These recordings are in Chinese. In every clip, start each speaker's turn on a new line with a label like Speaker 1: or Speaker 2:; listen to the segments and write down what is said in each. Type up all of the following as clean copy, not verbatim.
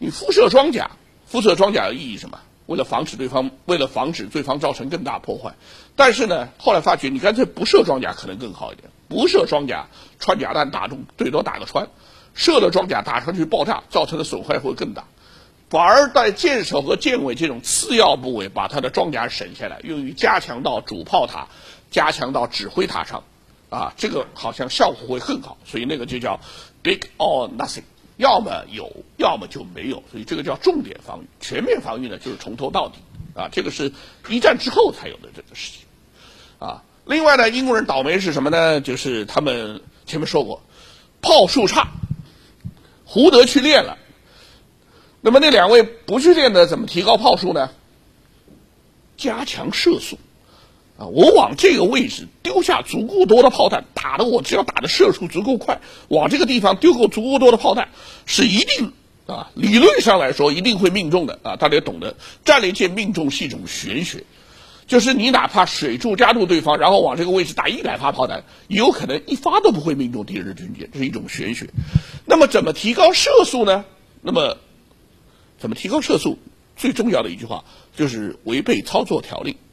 Speaker 1: 你辐射装甲的意义是什么？为了防止对方造成更大破坏。但是呢，后来发觉你干脆不射装甲可能更好一点，不射装甲，穿甲弹打中最多打个穿，射的装甲打上去爆炸，造成的损坏会更大。反而在舰首和舰尾这种次要部位，把它的装甲省下来，用于加强到主炮塔、加强到指挥塔上，这个好像效果会更好。所以那个就叫 big or nothing。要么有，要么就没有，所以这个叫重点防御。全面防御呢，就是从头到底这个是一战之后才有的这个事情另外呢，英国人倒霉是什么呢？就是他们前面说过，炮术差，胡德去练了。那么那两位不去练的，怎么提高炮术呢？加强射速我往这个位置丢下足够多的炮弹，我只要打的射速足够快，往这个地方丢够足够多的炮弹，是一定理论上来说一定会命中的大家也懂得，战列舰命中是一种玄学，就是你哪怕水柱加入对方，然后往这个位置打100发炮弹，有可能1发都不会命中敌人的军舰，这是一种玄学。那么怎么提高射速呢？怎么提高射速？最重要的一句话就是违背操作条令。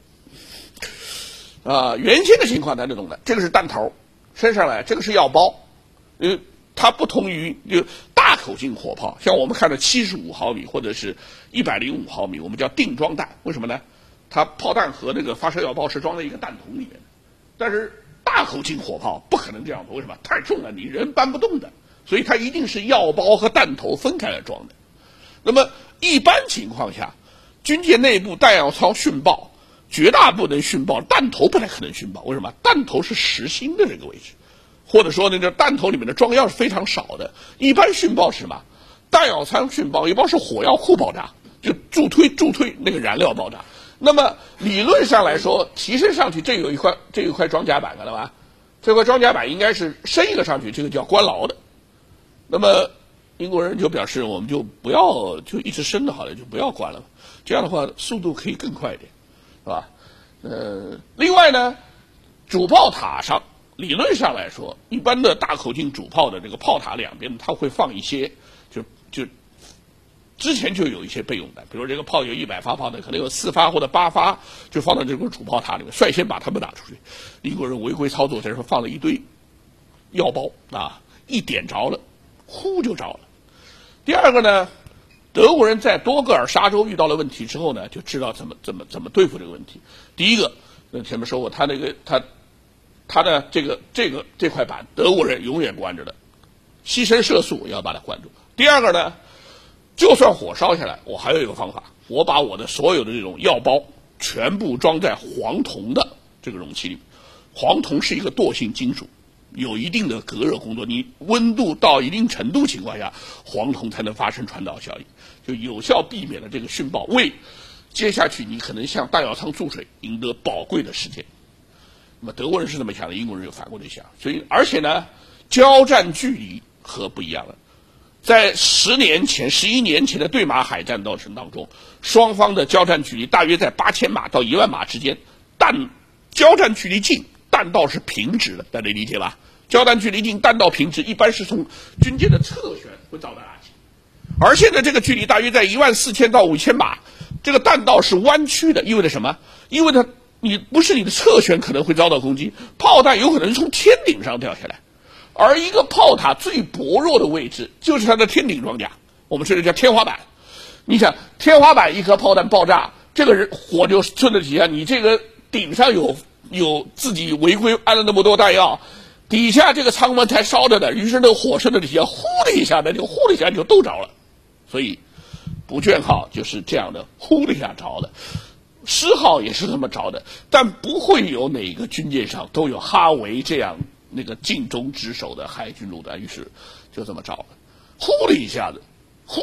Speaker 1: 原先的情况大家懂的，这个是弹头升上来，这个是药包，它不同于大口径火炮，像我们看的75毫米或者是105毫米，我们叫定装弹，为什么呢？它炮弹和那个发射药包是装在一个弹筒里面的，但是大口径火炮不可能这样做，为什么？太重了，你人搬不动的，所以它一定是药包和弹头分开来装的。那么一般情况下，军舰内部弹药仓殉爆，绝大部分殉爆，弹头不太可能殉爆，为什么？弹头是实心的这个位置，或者说那个弹头里面的装药是非常少的。一般殉爆是什么？弹药仓殉爆，一般是火药库爆炸，就助推那个燃料爆炸。那么理论上来说，提升上去，这有一块装甲板，看到吧？这块装甲板应该是升一个上去，这个叫关牢的。那么英国人就表示，我们就不要就一直升的好了，就不要关了，这样的话速度可以更快一点，是吧？另外呢，主炮塔上理论上来说，一般的大口径主炮的这个炮塔两边，它会放一些就之前就有一些备用弹，比如这个炮有100发炮弹，可能有4发或者8发就放到这个主炮塔里面，率先把它们打出去。英国人违规操作，在这放了一堆药包一点着了，呼就着了。第二个呢，德国人在多格尔沙洲遇到了问题之后呢，就知道怎么对付这个问题。第一个，前面说过，他的这块板，德国人永远关着的，牺牲射速也要把它关住。第二个呢，就算火烧下来，我还有一个方法，我把我的所有的这种药包全部装在黄铜的这个容器里面。黄铜是一个惰性金属，有一定的隔热工作，你温度到一定程度情况下，黄铜才能发生传导效应，就有效避免了这个殉爆，为接下去你可能向弹药仓注水赢得宝贵的时间。那么德国人是这么想的，英国人又反过来想，所以而且呢，交战距离和不一样了。在10年前、11年前的对马海战斗程当中，双方的交战距离大约在8000码到1万码之间，交战距离近，弹道是平直的，大家理解吧？交战距离近，弹道平直，一般是从军舰的侧旋会遭到打击。而现在这个距离大约在14000到5000码，这个弹道是弯曲的，意味着什么？意味着你不是你的侧旋可能会遭到攻击，炮弹有可能从天顶上掉下来。而一个炮塔最薄弱的位置就是它的天顶装甲，我们说的叫天花板。你想，天花板一颗炮弹爆炸，这个人火就顺着底下，你这个顶上有自己违规安了那么多弹药，底下这个舱门才烧着的，于是那个火顺着底下呼的一下，就都着了。所以不倦号就是这样的，呼的一下着的，狮号也是这么着的，但不会有哪个军舰上都有哈维这样那个尽忠职守的海军陆战，于是就这么着了，呼的一下子，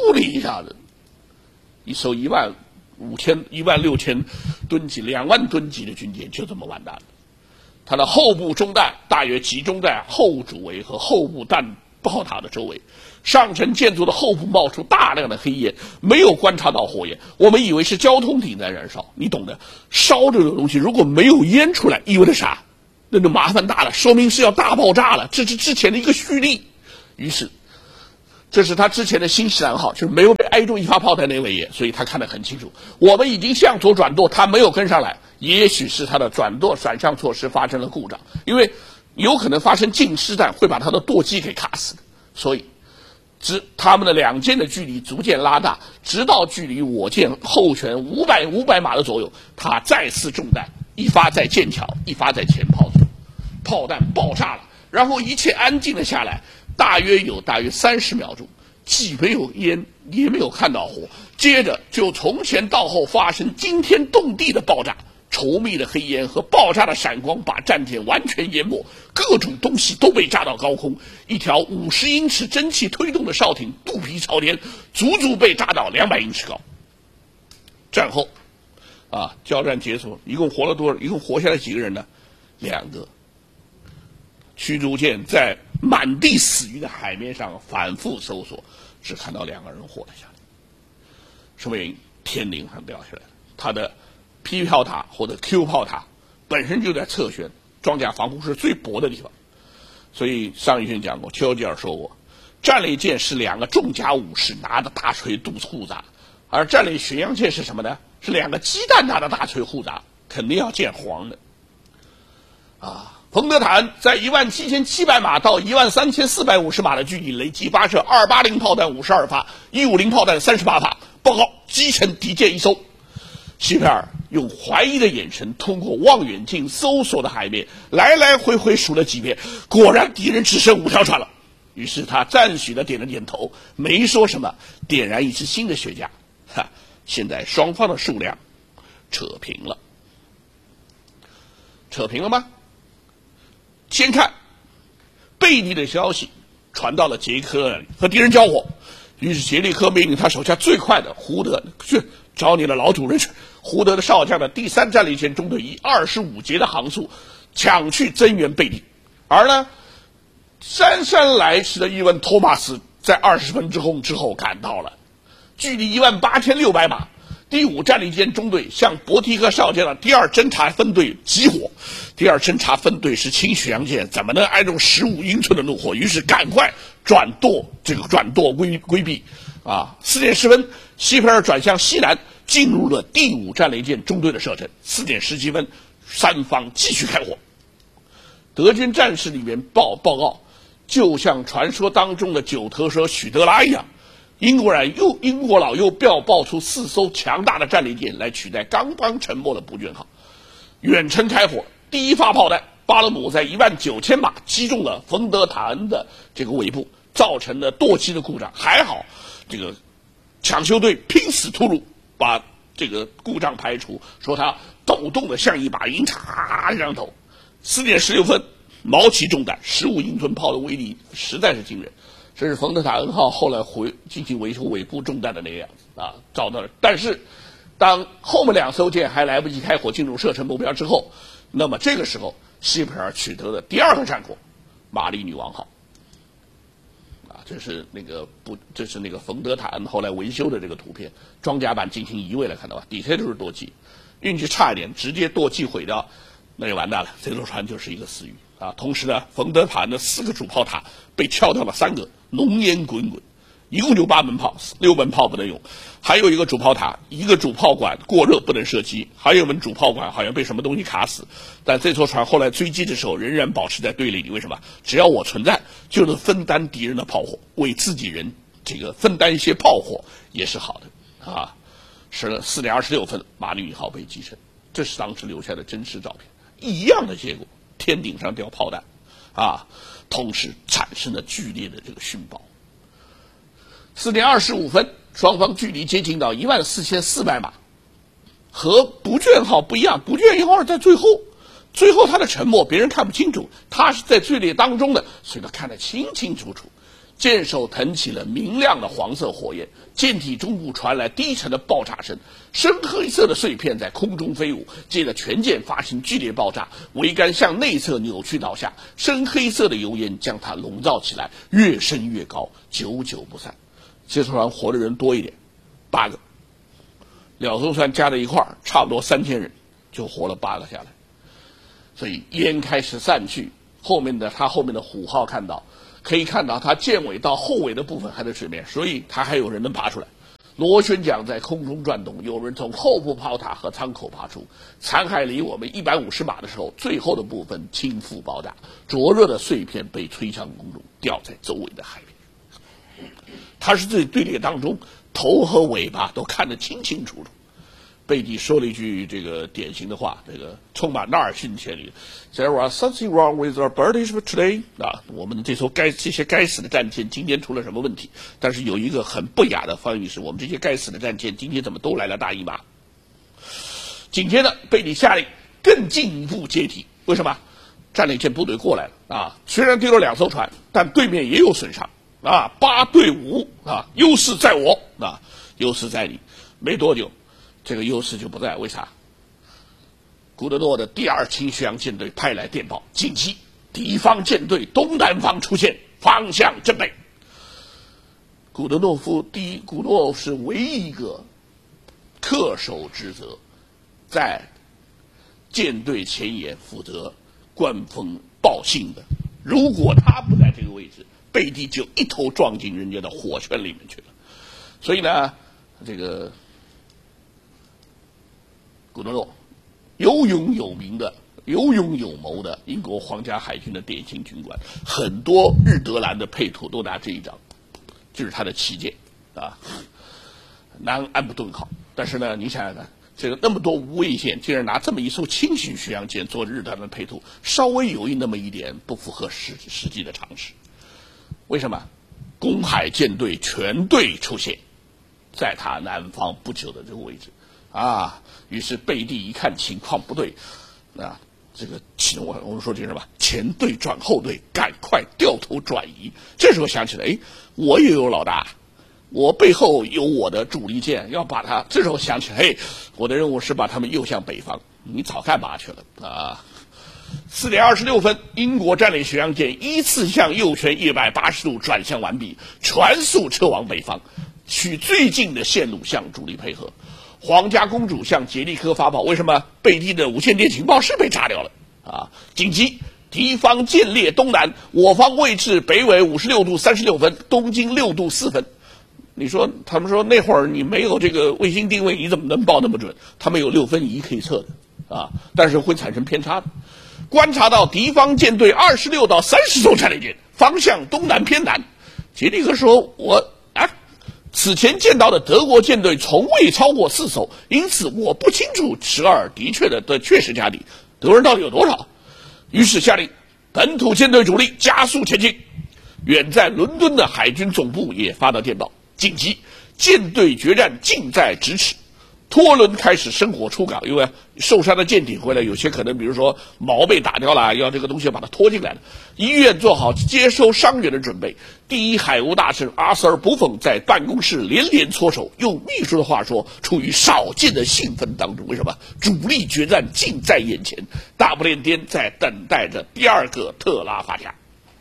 Speaker 1: 一艘16000、16000吨级、2万吨级的军舰就这么完蛋了。它的后部中弹大约集中在后主围和后部弹炮塔的周围，上层建筑的后部冒出大量的黑烟，没有观察到火焰，我们以为是交通艇在燃烧，你懂的。烧这种东西如果没有烟出来，意味着啥？那就麻烦大了，说明是要大爆炸了，这是之前的一个蓄力。于是这是他之前的新西兰号，就是没有被挨中一发炮弹那位也，所以他看得很清楚。我们已经向左转舵，他没有跟上来，也许是他的转向措施发生了故障，因为有可能发生近失弹，会把他的舵机给卡死的。所以，他们的两舰的距离逐渐拉大，直到距离我舰后旋500码的左右，他再次中弹，一发在剑桥，一发在前炮组，炮弹爆炸了，然后一切安静了下来，大约30秒钟。既没有烟，也没有看到火，接着就从前到后发生惊天动地的爆炸，稠密的黑烟和爆炸的闪光把战舰完全淹没，各种东西都被炸到高空。一条50英尺蒸汽推动的哨艇肚皮朝天，足足被炸到200英尺高。战后，交战结束，一共活下来几个人呢？2个。驱逐舰在满地死鱼的海面上反复搜索，只看到2个人活了下来。什么原因？天灵上掉下来了。它的 P 炮塔或者 Q 炮塔本身就在侧舷，装甲防护是最薄的地方。所以上一卷讲过，丘吉尔说过，战列舰是2个重甲武士拿着大锤肚子互砸，而战列巡洋舰是什么呢？是2个鸡蛋拿着大锤互砸，肯定要见黄的。冯德坦在17700码到13450码的距离累计发射280炮弹52发，150炮弹38发。报告，击沉敌舰1艘。希佩尔用怀疑的眼神通过望远镜搜索的海面，来来回回数了几遍，果然敌人只剩5条船了。于是他赞许的点了点头，没说什么，点燃一支新的雪茄。现在双方的数量扯平了。扯平了吗？先看贝利的消息传到了杰克那里，和敌人交火。于是杰利克命令他手下最快的胡德去找你的老主人去。胡德的少将的第3战列舰中队以25节的航速抢去增援贝利，而呢，姗姗来迟的伊文托马斯在20分钟之后赶到了，距离18600码。第5战列舰中队向伯提克少将的第2侦察分队集火。第2侦察分队是轻巡洋舰，怎么能挨中15英寸的怒火？于是赶快转舵规避。4点10分，希佩尔转向西南，进入了第5战列舰中队的射程。4点17分，三方继续开火。德军战士里面报告，就像传说当中的九头蛇许德拉一样，英国佬又爆出4艘强大的战列舰来取代刚刚沉没的不倦号，远程开火。第1发炮弹，巴勒姆在19000码击中了冯德塔恩的这个尾部，造成了舵机的故障。还好，这个抢修队拼死突入，把这个故障排除，说它抖动的像一把银叉这样抖。4点16分，毛奇中弹，15英寸炮的威力实在是惊人。这是冯德塔恩号后来进行维修尾部中弹的那个样子照到了。但是，当后面2艘舰还来不及开火进入射程目标之后，那么这个时候，希佩尔取得的第2个战果，玛丽女王号。这是那个冯德塔恩后来维修的这个图片，装甲板进行移位了，看到吧？底下就是舵机，运气差一点，直接舵机毁掉，那就完蛋了，这艘船就是一个死鱼同时呢，冯德塔恩的4个主炮塔被撬掉了3个，浓烟滚滚。一共就8门炮，6门炮不能用，还有一个主炮塔，一个主炮管过热不能射击，还有一门主炮管好像被什么东西卡死。但这艘船后来追击的时候仍然保持在队里，为什么？只要我存在，就能分担敌人的炮火，为自己人分担一些炮火也是好的4点26分，玛丽女号被击沉，这是当时留下的真实照片，一样的结果，天顶上掉炮弹同时产生了剧烈的这个殉爆。4点25分，双方距离接近到14400码，和不倦号不一样，不倦号在最后它的沉没别人看不清楚，它是在队列当中的，所以他看得清清楚楚。舰首腾起了明亮的黄色火焰，舰体中部传来低沉的爆炸声，深黑色的碎片在空中飞舞，接着全舰发生剧烈爆炸，桅杆向内侧扭曲倒下，深黑色的油烟将它笼罩起来，越升越高，久久不散。这艘船活的人多一点，8个，2艘船加在一块儿，差不多3000人，就活了8个下来。所以烟开始散去，后面的虎号可以看到它舰尾到后尾的部分还在水面，所以它还有人能爬出来。 螺旋桨在空中转动，有人从后部炮塔和舱口爬出，残骸离我们150码的时候，最后的部分倾覆爆炸，灼热的碎片被吹向空中，掉在周围的海边。他是在队列当中，头和尾巴都看得清清楚楚。贝蒂说了一句这个典型的话，这个充满纳尔逊潜力 ：“There was something wrong with our British today。”啊，我们这些该死的战舰今天出了什么问题？但是有一个很不雅的翻译是：我们这些该死的战舰今天怎么都来了大姨妈？紧接着，贝蒂下令更进一步接替。为什么？战列舰部队过来了啊！虽然丢了2艘船，但对面也有损伤啊，8对5啊，优势在我啊，优势在你。没多久。这个优势就不在，为啥？古德诺的第2轻巡洋舰队派来电报，紧急，敌方舰队东南方出现，方向正北。古德诺是唯一一个恪守职责，在舰队前沿负责官风报信的。如果他不在这个位置，贝蒂就一头撞进人家的火圈里面去了。所以呢，这个古德诺有勇有名的、有勇有谋的英国皇家海军的典型军官，很多日德兰的配图都拿这一张，就是他的旗舰啊，南安普顿号。但是呢，你想想看，这个那么多无畏舰，竟然拿这么一艘轻巡巡洋舰做日德兰的配图，稍微有那么一点不符合实际的常识。为什么？公海舰队全队出现在他南方不久的这个位置。啊，于是贝蒂一看情况不对，啊，这个我们说这是什么？前队转后队，赶快掉头转移。这时候想起来，哎，我也有老大，我背后有我的主力舰，要把它。这时候想起来，嘿，我的任务是把他们诱向北方。你早干嘛去了啊？4点26分，英国战列巡洋舰依次向右旋180度转向完毕，全速撤往北方，取最近的线路向主力配合。皇家公主向杰利科发报，为什么贝蒂的无线电情报室被炸掉了？啊，紧急！敌方舰列东南，我方位置北纬56度36分，东经6度4分。你说，他们说那会儿你没有这个卫星定位，你怎么能报那么准？他们有6分仪可以测的啊，但是会产生偏差的。观察到敌方舰队26到30艘战列舰，方向东南偏南。杰利科说：“此前见到的德国舰队从未超过4艘，因此我不清楚12的确的确实加底，德国人到底有多少？”于是下令本土舰队主力加速前进。远在伦敦的海军总部也发到电报，紧急，舰队决战近在咫尺。拖轮开始生火出港，因为受伤的舰艇回来，有些可能比如说锚被打掉了，要这个东西把它拖进来了。医院做好接收伤员的准备。第一海务大臣阿瑟尔·布冯在办公室连连搓手，用秘书的话说，处于少见的兴奋当中。为什么？主力决战近在眼前，大不列颠在等待着第2个特拉法加。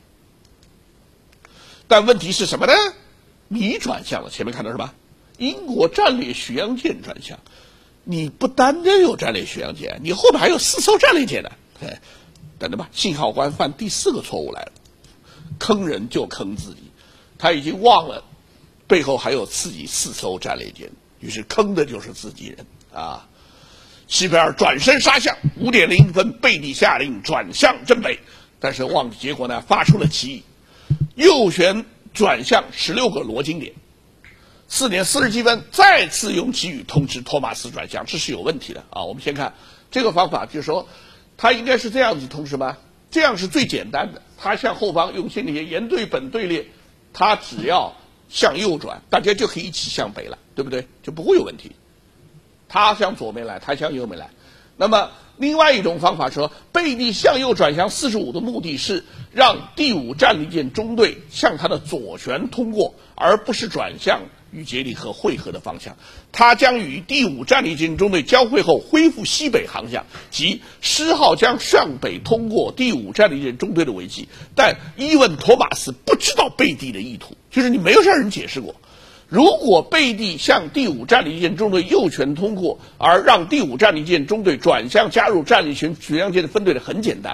Speaker 1: 但问题是什么呢？你转向了，前面看到是吧？英国战列巡洋舰转向，你不单单有战列巡洋舰，你后面还有4艘战列舰呢。哎，等着吧，信号官犯第4个错误来了，坑人就坑自己，他已经忘了背后还有自己4艘战列舰，于是坑的就是自己人啊。西贝尔转身杀向，5点01分，贝蒂下令转向正北，但是结果呢发出了歧义，右旋转向16个罗经点。4点47分，再次用旗语通知托马斯转向，这是有问题的啊！我们先看这个方法，就是说，他应该是这样子通知吗？这样是最简单的。他向后方用线列沿对本队列，他只要向右转，大家就可以一起向北了，对不对？就不会有问题。他向左面来，他向右面来。那么另外一种方法说，贝蒂向右转向45的目的是让第5战列舰中队向他的左旋通过，而不是转向与杰里克会合的方向。他将与第5战列舰中队交会后恢复西北航向，即10号将向北通过第5战列舰中队的尾迹。但伊文·托马斯不知道贝蒂的意图，就是你没有向人解释过。如果贝蒂向第5战列舰中队右旋通过，而让第5战列舰中队转向加入战列巡洋舰的分队的，很简单，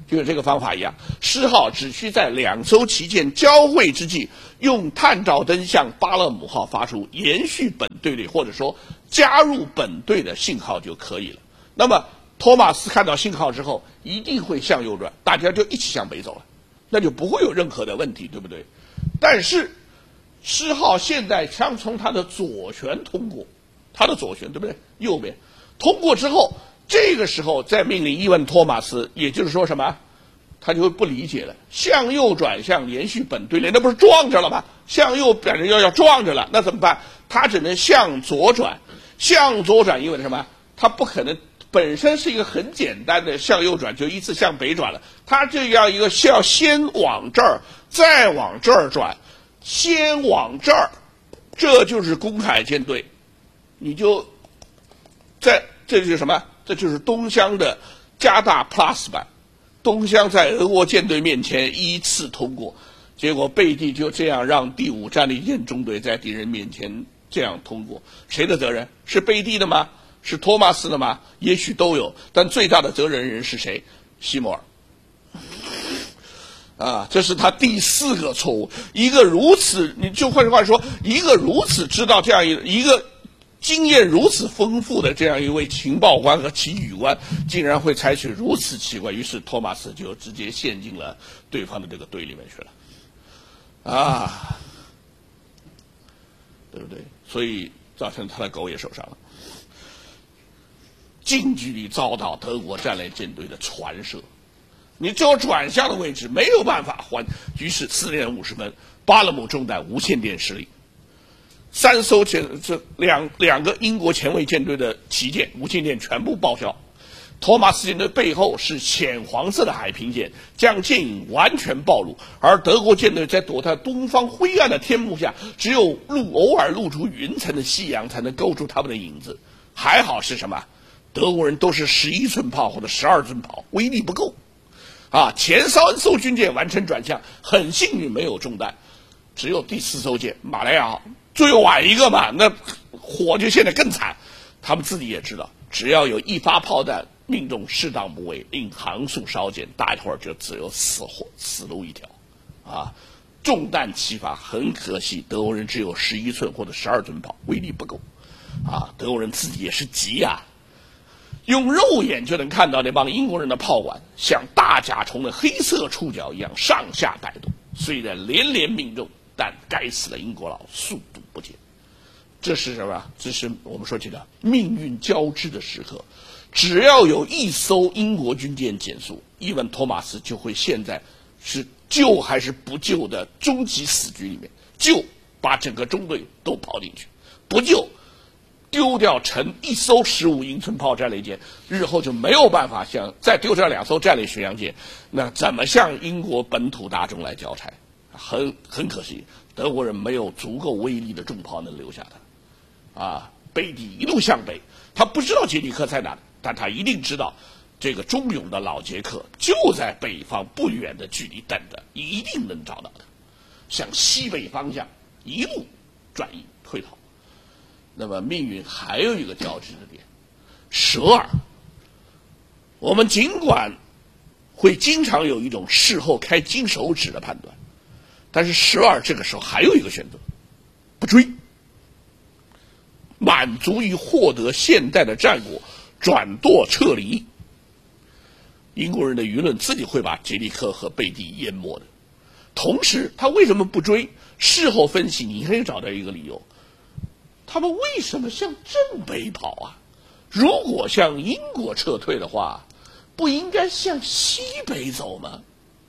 Speaker 1: 就有这个方法一样。狮号只需在2艘旗舰交汇之际，用探照灯向巴勒姆号发出延续本队列或者说加入本队的信号就可以了。那么托马斯看到信号之后，一定会向右转，大家就一起向北走了，那就不会有任何的问题，对不对？但是狮号现在将从他的左舷通过，他的左舷对不对？右边通过之后，这个时候再命令伊文托马斯，也就是说什么？他就会不理解了，向右转向连续本队列，那不是撞着了吗？向右表示要撞着了，那怎么办？他只能向左转，向左转意味着什么？他不可能本身是一个很简单的向右转，就依次向北转了，他就要一个要先往这儿，再往这儿转，先往这儿，这就是公海舰队，你就这就是什么？这就是东乡的加大 Plus 版。东乡在俄国舰队面前依次通过，结果贝蒂就这样让第5战列舰中队在敌人面前这样通过。谁的责任？是贝蒂的吗？是托马斯的吗？也许都有，但最大的责任人是谁？西摩尔。这是他第4个错误。一个如此，你就换句话说，一个如此知道这样一个经验如此丰富的这样一位情报官和其语官，竟然会采取如此奇怪，于是托马斯就直接陷进了对方的这个队里面去了，对不对？所以造成他的狗也受伤了，近距离遭到德国战列舰队的传射，你只有转向的位置没有办法还，于是4点50分，巴勒姆中弹无线电失利。3艘两个英国前卫舰队的旗舰无线电全部报销，托马斯舰队背后是浅黄色的海平线，将舰影完全暴露，而德国舰队在躲在东方灰暗的天幕下，只有偶尔露出云层的夕阳才能勾住他们的影子。还好是什么？德国人都是11寸炮或者12寸炮，威力不够。前3艘军舰完成转向，很幸运没有中弹，只有第4艘舰马来亚号最晚一个嘛，那火就现在更惨。他们自己也知道，只要有1发炮弹命中适当部位，令航速稍减，大一会儿就只有死路一条。中弹齐发，很可惜，德国人只有11寸或者12寸炮，威力不够。德国人自己也是急用肉眼就能看到那帮英国人的炮管像大甲虫的黑色触角一样上下摆动，虽然连连命中，但该死的英国佬速度不减。这是什么？这是我们说起的命运交织的时刻。只要有1艘英国军舰减速，伊文托马斯就会陷在是救还是不救的终极死局里面。救，把整个中队都跑进去；不救，丢掉成1艘15英寸炮战列舰，日后就没有办法再丢掉2艘战列巡洋舰，那怎么向英国本土大众来交差？很可惜，德国人没有足够威力的重炮能留下他。贝蒂一路向北，他不知道杰里克在哪，但他一定知道这个忠勇的老杰克就在北方不远的距离等着，一定能找到他。向西北方向一路转移退逃。那么命运还有一个交织的点，舍尔。我们尽管会经常有一种事后开金手指的判断，但是舍尔这个时候还有一个选择，不追，满足于获得现代的战果，转舵撤离。英国人的舆论自己会把杰里克和贝蒂淹没的。同时他为什么不追？事后分析你可以找到一个理由，他们为什么向正北跑如果向英国撤退的话，不应该向西北走吗？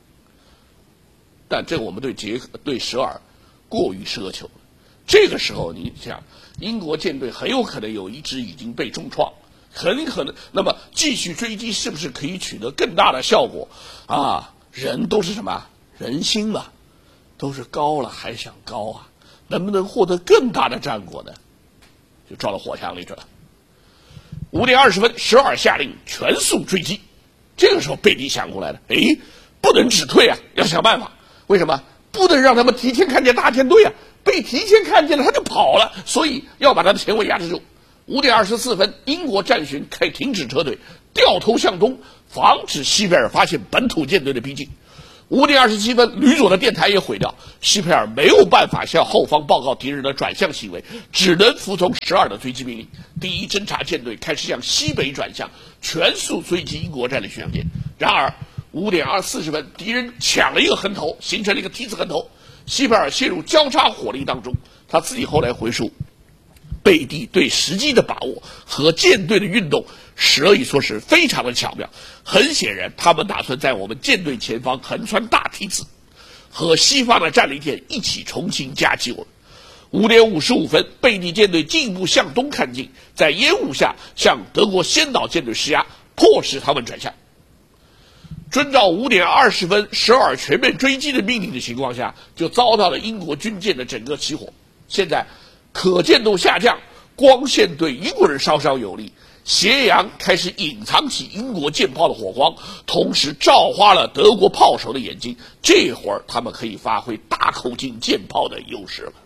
Speaker 1: 但这我们对舍尔过于奢求。这个时候你想，英国舰队很有可能有一支已经被重创，很可能，那么继续追击是不是可以取得更大的效果？人都是什么？人心嘛，都是高了还想高能不能获得更大的战果呢？就撞到火墙里去了。5点20分，舍尔下令全速追击。这个时候贝蒂想过来了，不能止退要想办法。为什么？不能让他们提前看见大舰队被提前看见了他就跑了，所以要把他的前卫压制住。5点24分，英国战巡可以停止撤退， 掉头向东，防止西佩尔发现本土舰队的逼近。5点27分，吕佐的电台也毁掉，西佩尔没有办法向后方报告敌人的转向行为，只能服从12的追击命令。第一侦察舰队开始向西北转向，全速追击英国战略巡洋舰。然而5点40分，敌人抢了一个横头，形成了一个 T 字横头，西佩尔陷入交叉火力当中。他自己后来回述，贝蒂对时机的把握和舰队的运动可以说是非常的巧妙。很显然，他们打算在我们舰队前方横穿大梯子，和西方的战列舰一起重新夹击我们。5点55分，贝蒂舰队进一步向东看进，在烟雾下向德国先导舰队施压，迫使他们转向。遵照5点20分12全面追击的命令的情况下，就遭到了英国军舰的整个起火。现在可见度下降，光线对英国人稍稍有利，斜阳开始隐藏起英国舰炮的火光，同时照花了德国炮手的眼睛。这会儿他们可以发挥大口径舰炮的优势了。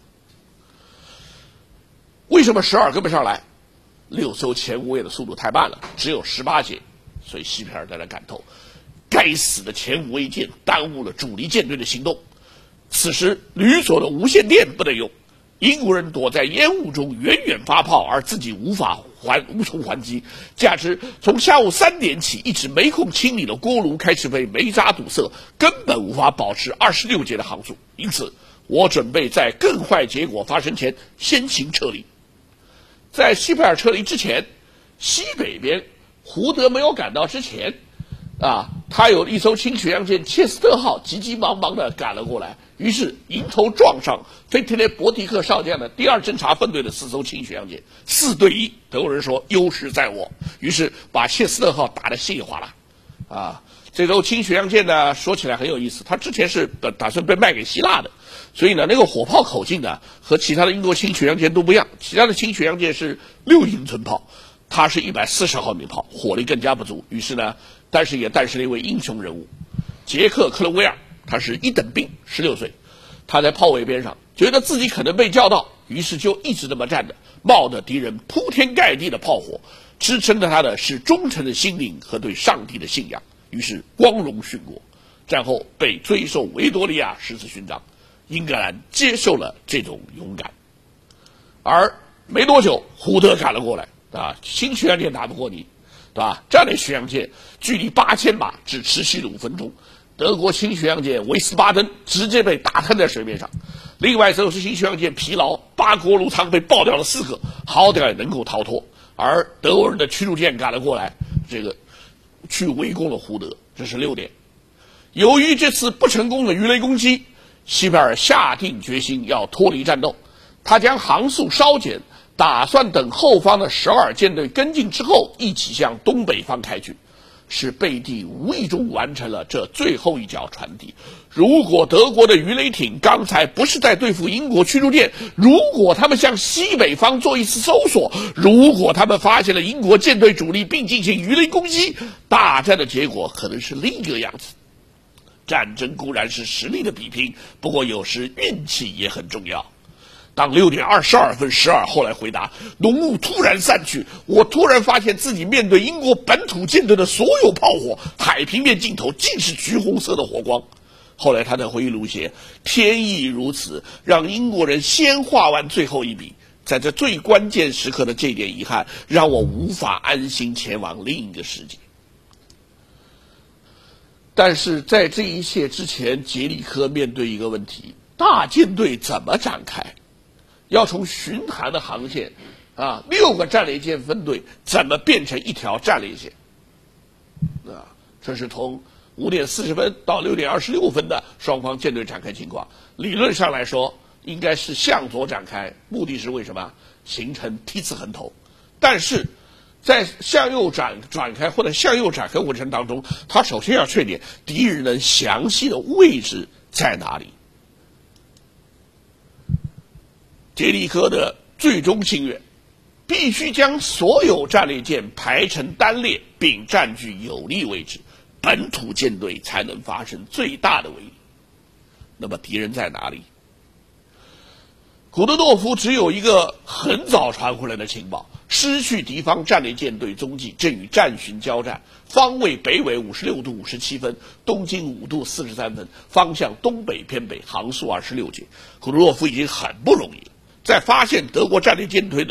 Speaker 1: 为什么12跟不上来？6艘前无畏的速度太慢了，只有18节，所以西佩尔在那赶头。该死的前无畏舰耽误了主力舰队的行动。此时吕佐的无线电不能用，英国人躲在烟雾中远远发炮，而自己无从还击。加之从下午3点起一直没空清理的锅炉开始被煤渣堵塞，根本无法保持26节的航速。因此我准备在更坏结果发生前先行撤离。在西佩尔撤离之前，西北边胡德没有赶到之前他有一艘轻巡洋舰切斯特号急急忙忙地赶了过来，于是迎头撞上菲特烈伯蒂克少将的第2侦察分队的4艘轻巡洋舰，4对1，德国人说优势在我，于是把切斯特号打得稀里哗啦。这艘轻巡洋舰呢，说起来很有意思，它之前是打算被卖给希腊的，所以呢，那个火炮口径呢和其他的英国轻巡洋舰都不一样，其他的轻巡洋舰是6英寸炮，它是140毫米炮，火力更加不足。于是呢，但是也诞生了一位英雄人物，杰克·克伦威尔，他是一等兵，16岁，他在炮尾边上，觉得自己可能被叫到，于是就一直这么站着，冒着敌人铺天盖地的炮火，支撑着他的是忠诚的心灵和对上帝的信仰。于是光荣殉国，战后被追授维多利亚十字勋章。英格兰接受了这种勇敢。而没多久，胡德赶了过来新巡洋舰打不过你，对吧？战略巡洋舰距离8000码只持续了5分钟，德国轻巡洋舰维斯巴登直接被打瘫在水面上。另外这艘轻巡洋舰疲劳，8锅炉舱被爆掉了4个，好歹能够逃脱。而德国人的驱逐舰赶了过来，去围攻了胡德。这是6点。由于这次不成功的鱼雷攻击，西佩尔下定决心要脱离战斗，他将航速稍减，打算等后方的12舰队跟进之后，一起向东北方开去。是贝蒂无意中完成了这最后一脚传递。如果德国的鱼雷艇刚才不是在对付英国驱逐舰，如果他们向西北方做一次搜索，如果他们发现了英国舰队主力并进行鱼雷攻击，大战的结果可能是另一个样子。战争固然是实力的比拼，不过有时运气也很重要。当6点22分12后来回答，浓雾突然散去，我突然发现自己面对英国本土舰队的所有炮火，海平面尽头尽是橘红色的火光。后来他的回忆录写，天意如此，让英国人先画完最后一笔，在这最关键时刻的这点遗憾，让我无法安心前往另一个世界。但是在这一切之前，杰里科面对一个问题，大舰队怎么展开？要从巡航的航线6个战列舰分队怎么变成一条战列线这是从5点40分到6点26分的双方舰队展开情况。理论上来说应该是向左展开，目的是为什么？形成梯次横头。但是在向右展开或者向右展开过程当中，他首先要确定敌人的详细的位置在哪里。杰里科的最终心愿，必须将所有战列舰排成单列，并占据有利位置，本土舰队才能发生最大的威力。那么敌人在哪里？古德诺夫只有一个很早传回来的情报， 失去敌方战列舰队踪迹，正与战巡交战，方位北纬56度57分，东经5度43分，方向东北偏北，航速26节。赫鲁晓夫已经很不容易了，在发现德国战列舰队的